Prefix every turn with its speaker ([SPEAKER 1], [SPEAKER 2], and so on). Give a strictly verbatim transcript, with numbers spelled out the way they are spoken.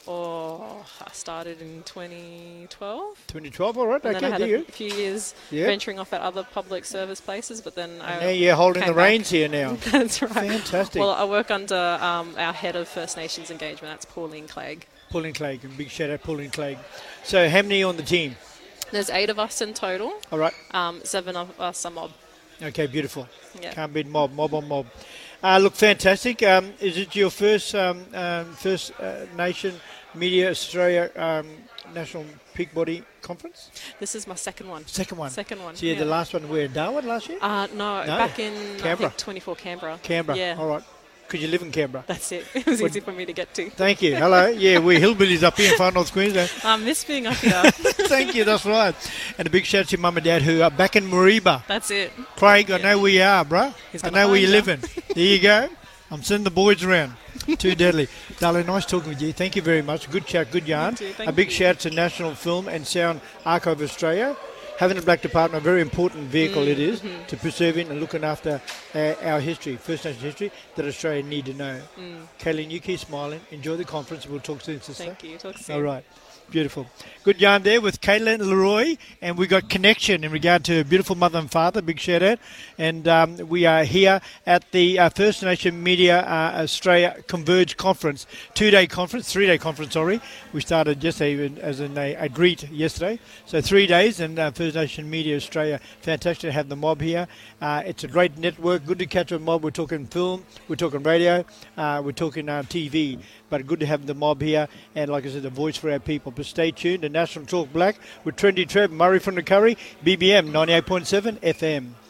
[SPEAKER 1] Oh, I started in twenty twelve.
[SPEAKER 2] twenty twelve, all right.
[SPEAKER 1] And
[SPEAKER 2] okay,
[SPEAKER 1] then I had
[SPEAKER 2] there you
[SPEAKER 1] a
[SPEAKER 2] go.
[SPEAKER 1] few years
[SPEAKER 2] Yeah.
[SPEAKER 1] venturing off at other public service places, but then I
[SPEAKER 2] Now you're holding
[SPEAKER 1] came
[SPEAKER 2] the
[SPEAKER 1] back.
[SPEAKER 2] reins here now.
[SPEAKER 1] That's right.
[SPEAKER 2] Fantastic.
[SPEAKER 1] Well, I work under um, our head of First Nations engagement. That's Pauline Clegg.
[SPEAKER 2] Pauline Clegg, and big shout out Pauline Clegg. So how many on the team?
[SPEAKER 1] There's eight of us in total.
[SPEAKER 2] All right.
[SPEAKER 1] Um, seven of us are mob.
[SPEAKER 2] Okay, beautiful.
[SPEAKER 1] Yeah.
[SPEAKER 2] Can't beat mob, mob on mob. Uh, look, fantastic. Um, is it your first um, um, First uh, Nation Media Australia um, National Peak Body Conference?
[SPEAKER 1] This is my second one.
[SPEAKER 2] Second one.
[SPEAKER 1] Second one.
[SPEAKER 2] So you had
[SPEAKER 1] yeah.
[SPEAKER 2] the last one where, Darwin last year?
[SPEAKER 1] Uh, no,
[SPEAKER 2] No.
[SPEAKER 1] back in I
[SPEAKER 2] Canberra.
[SPEAKER 1] think twenty-four Canberra.
[SPEAKER 2] Canberra.
[SPEAKER 1] Yeah.
[SPEAKER 2] All right. Because you live in Canberra.
[SPEAKER 1] That's it. It was
[SPEAKER 2] What-
[SPEAKER 1] easy for me to get to.
[SPEAKER 2] Thank you. Hello. Yeah, we're hillbillies up here in Far North Queensland.
[SPEAKER 1] I miss being up here.
[SPEAKER 2] Thank you. That's right. And a big shout out to your mum and dad who are back in Mariba.
[SPEAKER 1] That's it.
[SPEAKER 2] Craig, I know where you are, bruh.
[SPEAKER 1] He's
[SPEAKER 2] I
[SPEAKER 1] gonna
[SPEAKER 2] know where
[SPEAKER 1] find
[SPEAKER 2] you're
[SPEAKER 1] ya.
[SPEAKER 2] living. There you go. I'm sending the boys around. Too deadly. Darling, nice talking with you. Thank you very much. Good chat, good yarn.
[SPEAKER 1] too, thank
[SPEAKER 2] A big
[SPEAKER 1] you.
[SPEAKER 2] shout out to National Film and Sound Archive Australia. Having a black department, a very important vehicle it is
[SPEAKER 1] Mm-hmm.
[SPEAKER 2] to preserving and looking after uh, our history, First Nation history, that Australia need to know.
[SPEAKER 1] Mm.
[SPEAKER 2] Kayleen, you keep smiling. Enjoy the conference. We'll talk soon, sister.
[SPEAKER 1] Thank you. Talk soon.
[SPEAKER 2] All right. Beautiful. Good yarn there with Caitlin Leroy, and we got connection in regard to beautiful mother and father. Big shout out. And um, we are here at the uh, First Nation Media uh, Australia Converge Conference, two-day conference, three-day conference, sorry. We started yesterday as in a, a greet yesterday. So three days, and uh, First Nation Media Australia, fantastic to have the mob here. Uh, it's a great network, good to catch a mob. We're talking film, we're talking radio, uh, we're talking uh, T V. But good to have the mob here, and like I said, the voice for our people. But stay tuned to National Talk Black with Trendy Trev, Murray from the Curry, B B M ninety-eight point seven F M.